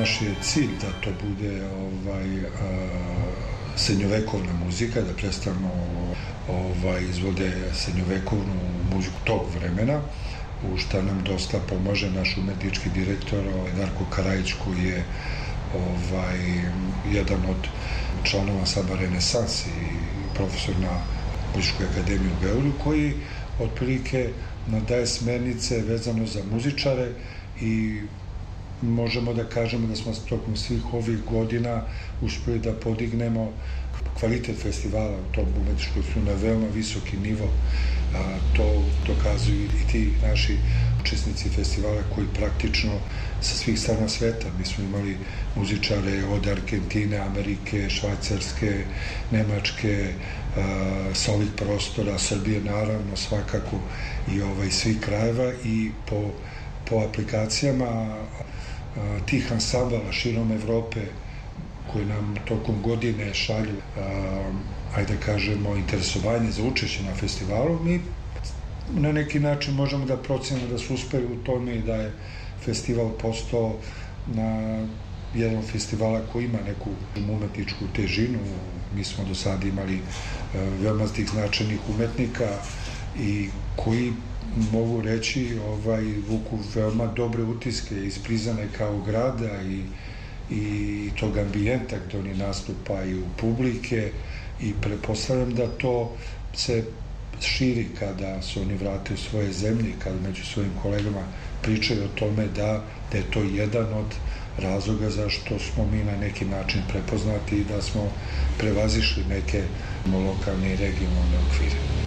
naš je cilj da to bude srednjovekovna muzika, da prestano izvode srednjovekovnu muziku tog vremena, u šta nam dosta pomaže naš umetnički direktor Darko Karajić, koji je jedan od članova Saba Renesans i profesor na Muzičkoj akademiji u Beogradu, koji otprilike nam daje smernice vezano za muzičare i možemo da kažemo da smo tokom svih ovih godina uspeli da podignemo kvalitet festivala u tom umetničkom su na veoma visoki nivo. To dokazuju i ti naši učesnici festivala koji praktično sa svih strana sveta. Mi smo imali muzičare od Argentine, Amerike, Švajcarske, Nemačke, sa ovih prostora, Srbije naravno svakako i svih krajeva, i po aplikacijama tih ansambala širom Evrope koji nam tokom godine šalju ajde kažemo interesovanje za učešće na festivalu, mi na neki način možemo da procenimo da su uspeli u tome i da je festival postao na jedan festivala koji ima neku umetničku težinu. Mi smo do sada imali veoma tih značajnih umetnika i koji mogu reći vuku veoma dobre utiske iz Prizane kao grada i tog ambijenta gde oni nastupaju publike, i pretpostavljam da to se širi kada se oni vrate u svoje zemlje, kada među svojim kolegama pričaju o tome da je to jedan od razloga zašto smo mi na neki način prepoznati i da smo prevazišli neke lokalne i regionalne okvire.